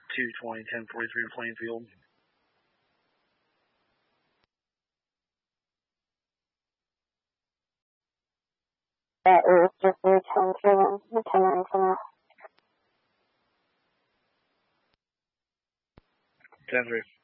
220, 1043 Plainfield. That is just near 10-3. 10-3.